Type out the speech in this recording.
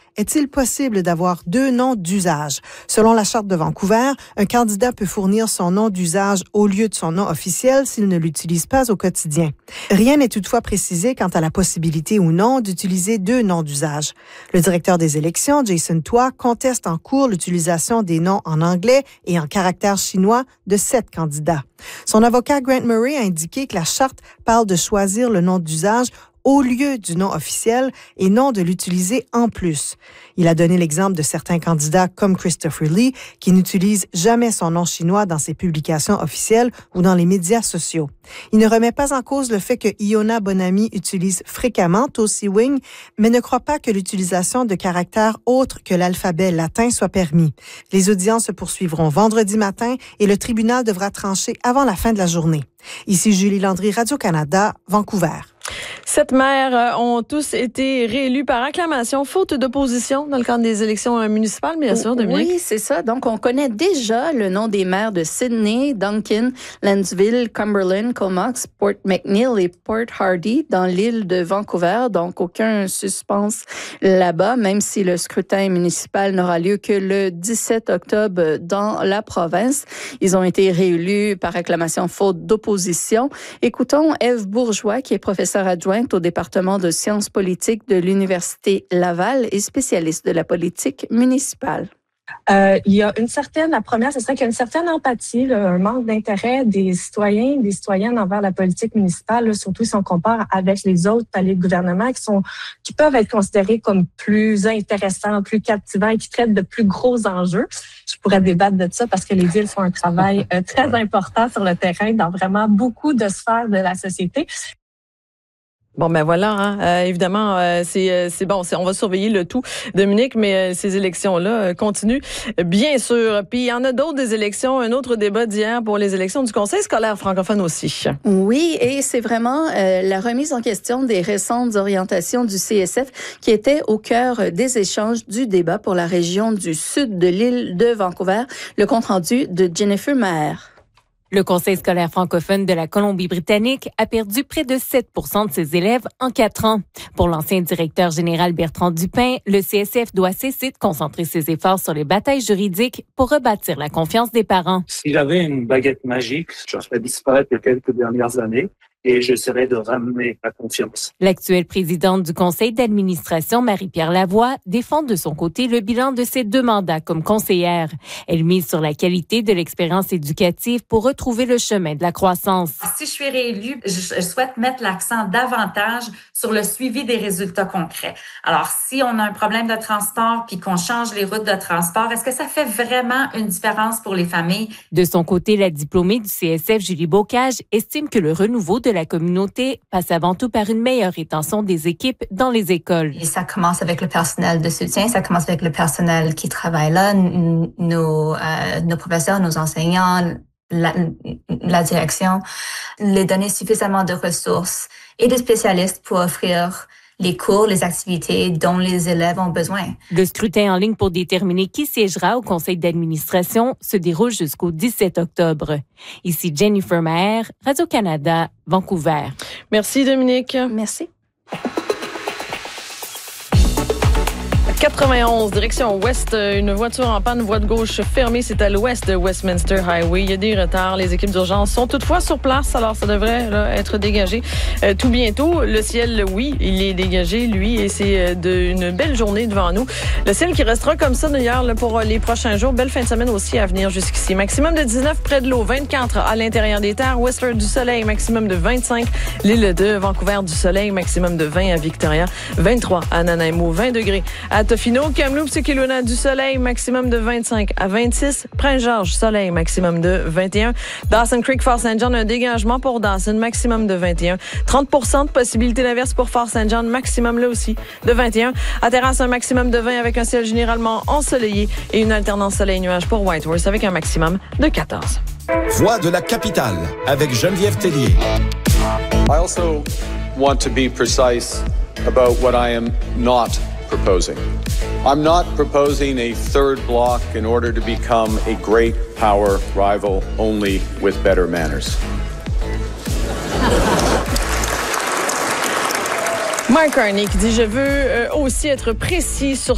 est-il possible d'avoir 2 noms d'usage? Selon la Charte de Vancouver, un candidat peut fournir son nom d'usage au lieu de son nom officiel s'il ne l'utilise pas au quotidien. Rien n'est toutefois précisé quant à la possibilité ou non d'utiliser 2 noms d'usage. Le directeur des élections, Jason Toa, conteste en cours l'utilisation des noms en anglais et en caractères chinois de 7 candidats. Son avocat Grant Murray a indiqué que la Charte parle de choisir le nom d'usage au lieu du nom officiel et non de l'utiliser en plus. Il a donné l'exemple de certains candidats comme Christopher Lee qui n'utilise jamais son nom chinois dans ses publications officielles ou dans les médias sociaux. Il ne remet pas en cause le fait que Iona Bonamy utilise fréquemment Tosi Wing, mais ne croit pas que l'utilisation de caractères autres que l'alphabet latin soit permis. Les audiences se poursuivront vendredi matin et le tribunal devra trancher avant la fin de la journée. Ici Julie Landry, Radio-Canada, Vancouver. 7 maires ont tous été réélus par acclamation, faute d'opposition dans le cadre des élections municipales, bien sûr, Dominique. Oui, c'est ça. Donc, on connaît déjà le nom des maires de Sydney, Duncan, Lansville, Cumberland, Comox, Port McNeill et Port Hardy dans l'île de Vancouver. Donc, aucun suspense là-bas, même si le scrutin municipal n'aura lieu que le 17 octobre dans la province. Ils ont été réélus par acclamation, faute d'opposition. Écoutons Ève Bourgeois, qui est professeure adjointe au département de sciences politiques de l'Université Laval et spécialiste de la politique municipale. Il y a la première, ce serait qu'il y a une certaine empathie, là, un manque d'intérêt des citoyens, des citoyennes envers la politique municipale, là, surtout si on compare avec les autres paliers de gouvernement qui peuvent être considérés comme plus intéressants, plus captivants et qui traitent de plus gros enjeux. Je pourrais débattre de ça parce que les villes font un travail très important sur le terrain dans vraiment beaucoup de sphères de la société. Bon, ben voilà, hein. Évidemment, c'est bon, on va surveiller le tout, Dominique, mais ces élections-là continuent, bien sûr. Puis il y en a d'autres des élections, un autre débat d'hier pour les élections du Conseil scolaire francophone aussi. Oui, et c'est vraiment la remise en question des récentes orientations du CSF qui était au cœur des échanges du débat pour la région du sud de l'île de Vancouver. Le compte-rendu de Jennifer Maher. Le Conseil scolaire francophone de la Colombie-Britannique a perdu près de 7 % de ses élèves en 4 ans. Pour l'ancien directeur général Bertrand Dupin, le CSF doit cesser de concentrer ses efforts sur les batailles juridiques pour rebâtir la confiance des parents. Si j'avais une baguette magique, je ferais disparaître les quelques dernières années et j'essaierai de ramener la confiance. L'actuelle présidente du conseil d'administration, Marie-Pierre Lavoie, défend de son côté le bilan de ses 2 mandats comme conseillère. Elle mise sur la qualité de l'expérience éducative pour retrouver le chemin de la croissance. Si je suis réélue, je souhaite mettre l'accent davantage sur le suivi des résultats concrets. Alors, si on a un problème de transport puis qu'on change les routes de transport, est-ce que ça fait vraiment une différence pour les familles? De son côté, la diplômée du CSF, Julie Bocage, estime que le renouveau de la communauté passe avant tout par une meilleure rétention des équipes dans les écoles. Et ça commence avec le personnel de soutien, ça commence avec le personnel qui travaille là, nos professeurs, nos enseignants, la direction, les donner suffisamment de ressources et de spécialistes pour offrir les cours, les activités dont les élèves ont besoin. Le scrutin en ligne pour déterminer qui siégera au conseil d'administration se déroule jusqu'au 17 octobre. Ici Jennifer Maher, Radio-Canada, Vancouver. Merci Dominique. Merci. 91, direction ouest, une voiture en panne, voie de gauche fermée, c'est à l'ouest de Westminster Highway. Il y a des retards, les équipes d'urgence sont toutefois sur place, alors ça devrait être dégagé tout bientôt. Le ciel, oui, il est dégagé, lui, et c'est une belle journée devant nous. Le ciel qui restera comme ça d'ailleurs pour les prochains jours. Belle fin de semaine aussi à venir jusqu'ici. Maximum de 19 près de l'eau, 24 à l'intérieur des terres. Whistler du soleil, maximum de 25. L'île de Vancouver du soleil, maximum de 20 à Victoria. 23 à Nanaimo, 20 degrés à Tofino, Kamloops et Kelowna du soleil, maximum de 25 à 26. Prince-Georges, soleil, maximum de 21. Dawson Creek, Fort St. John, un dégagement pour Dawson, maximum de 21. 30% de possibilité d'inverse pour Fort St. John, maximum là aussi de 21. À Terrasse, un maximum de 20 avec un ciel généralement ensoleillé et une alternance soleil-nuage pour Whitehorse avec un maximum de 14. Voix de la capitale avec Geneviève Tellier. I also want to be precise about what I am not proposing. I'm not proposing a third bloc in order to become a great power rival only with better manners. Mark Carney qui dit « Je veux aussi être précis sur